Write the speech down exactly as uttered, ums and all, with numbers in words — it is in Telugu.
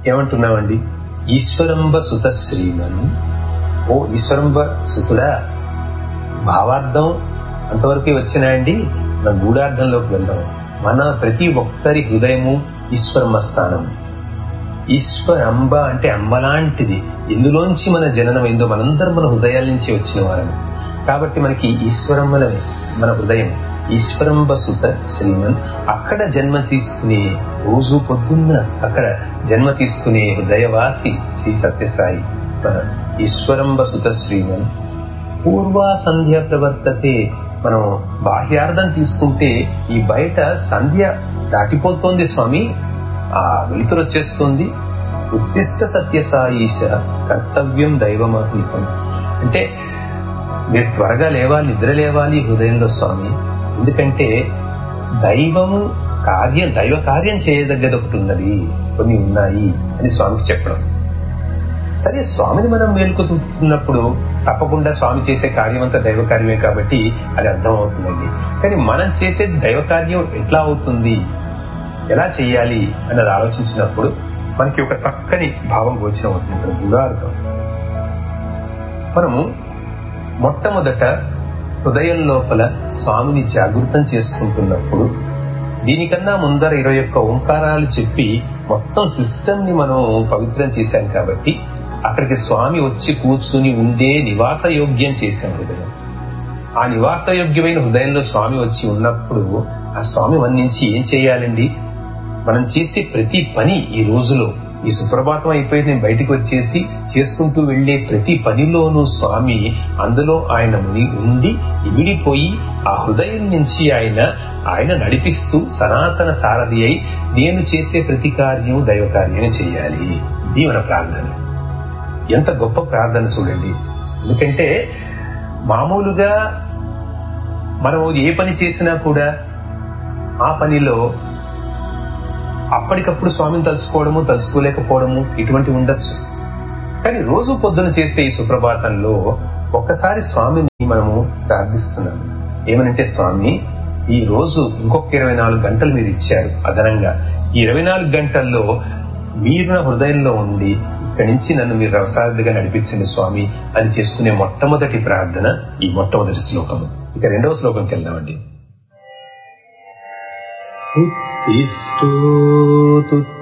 ఏమంటున్నామండి? ఈశ్వరంబ సుత శ్రీమన్. ఓ ఈశ్వరంబ సుతుడా, భావార్థం అంతవరకు వచ్చినాయండి. మన గూఢార్థంలోకి వెళ్దాం. మన ప్రతి ఒక్కరి హృదయము ఈశ్వరమ్మ స్థానం. ఈశ్వరంబ అంటే అమ్మలాంటిది. ఇందులోంచి మన జననమైందో మనందరం మన హృదయాల నుంచి వచ్చిన వారము. కాబట్టి మనకి ఈశ్వరమ్మలనే మన హృదయం. ఈశ్వరంబ సుత శ్రీమన్. అక్కడ జన్మ తీసుకునే, రోజు పొద్దున్న అక్కడ జన్మ తీసుకునే హృదయవాసి శ్రీ సత్యసాయి మన ఈశ్వరంబ సుత శ్రీమన్. పూర్వ సంధ్య ప్రవర్తతే. మనం బాహ్యార్థం తీసుకుంటే ఈ బయట సంధ్య దాటిపోతోంది స్వామి, ఆ వెలుతురు వచ్చేస్తుంది. ఉత్తిష్ట సత్యసాయీశ కర్తవ్యం దైవమహీతం. అంటే మీరు త్వరగా లేవాలి, నిద్ర లేవాలి హృదయంలో స్వామి. ఎందుకంటే దైవము కార్యం, దైవ కార్యం చేయదగ్గది ఒకటి ఉన్నది, కొన్ని ఉన్నాయి అని స్వామికి చెప్పడం. సరే, స్వామిని మనం మేల్కొతున్నప్పుడు తప్పకుండా స్వామి చేసే కార్యం అంతా దైవ కార్యమే కాబట్టి అది అర్థం అవుతుందండి. కానీ మనం చేసే దైవ కార్యం ఎట్లా అవుతుంది, ఎలా చెయ్యాలి అన్నది ఆలోచించినప్పుడు మనకి ఒక చక్కని భావం గోచరం అవుతుంది. ఇక్కడ గుడార్థం మనము మొట్టమొదట హృదయం లోపల స్వామిని జాగృతం చేసుకుంటున్నప్పుడు, దీనికన్నా ముందర ఇరవై ఒక్క ఓంకారాలు చెప్పి మొత్తం సిస్టమ్ ని మనం పవిత్రం చేశాం కాబట్టి అక్కడికి స్వామి వచ్చి కూర్చుని ఉండే నివాస యోగ్యం చేశాం హృదయం. ఆ నివాస యోగ్యమైన హృదయంలో స్వామి వచ్చి ఉన్నప్పుడు ఆ స్వామి మన నుంచి ఏం చేయాలండి? మనం చేసే ప్రతి పని ఈ రోజులో, ఈ సుప్రభాతం అయిపోయి నేను బయటికి వచ్చేసి చేసుకుంటూ వెళ్లే ప్రతి పనిలోనూ స్వామి అందులో ఆయన ముని ఉండి ఇమిడిపోయి ఆ హృదయం నుంచి ఆయన ఆయన నడిపిస్తూ సనాతన సారథి అయి నేను చేసే ప్రతి కార్యం దైవ కార్యం చేయాలి. ఇది మన ప్రార్థన. ఎంత గొప్ప ప్రార్థన చూడండి. ఎందుకంటే మామూలుగా మనం ఏ పని చేసినా కూడా ఆ పనిలో అప్పటికప్పుడు స్వామిని తలుసుకోవడము, తలుసుకోలేకపోవడము ఇటువంటి ఉండొచ్చు. కానీ రోజు పొద్దున చేసే ఈ సుప్రభాతంలో ఒక్కసారి స్వామిని మనము ప్రార్థిస్తున్నాము. ఏమనంటే, స్వామి ఈ రోజు ఇంకొక ఇరవై నాలుగు గంటలు మీరు ఇచ్చారు అదనంగా. ఈ ఇరవై నాలుగు గంటల్లో మీరు నా హృదయంలో ఉండి ఇక్కడి నుంచి నన్ను మీరు రవసారథిగా నడిపించండి స్వామి అని చేసుకునే మొట్టమొదటి ప్రార్థన ఈ మొట్టమొదటి శ్లోకము. ఇక రెండవ శ్లోకంకి వెళ్దామండి. ఉత్తిష్టోతు